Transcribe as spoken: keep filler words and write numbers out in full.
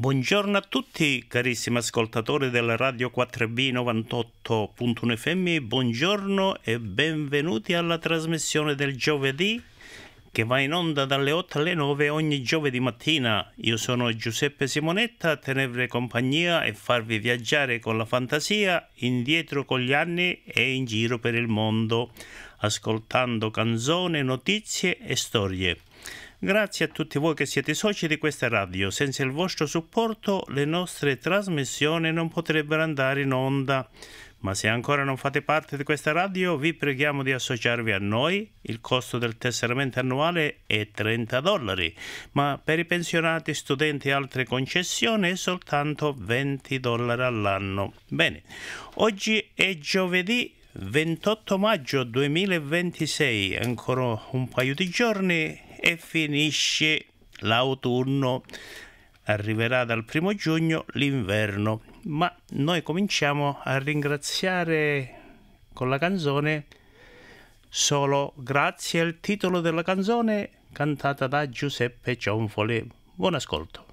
Buongiorno a tutti carissimi ascoltatori della Radio quattro B novantotto punto uno F M, buongiorno e benvenuti alla trasmissione del giovedì che va in onda dalle otto alle nove ogni giovedì mattina. Io sono Giuseppe Simonetta a tenervi compagnia e farvi viaggiare con la fantasia indietro con gli anni e in giro per il mondo, ascoltando canzoni, notizie e storie. Grazie a tutti voi che siete soci di questa radio. Senza il vostro supporto le nostre trasmissioni non potrebbero andare in onda. Ma se ancora non fate parte di questa radio, vi preghiamo di associarvi a noi. Il costo del tesseramento annuale è trenta dollari, ma per i pensionati, studenti e altre concessioni è soltanto venti dollari all'anno. Bene, oggi è giovedì ventotto maggio duemilaventisei, ancora un paio di giorni e finisce l'autunno. Arriverà dal primo giugno l'inverno, ma noi cominciamo a ringraziare con la canzone Solo grazie al titolo della canzone cantata da Giuseppe Cionfoli. Buon ascolto.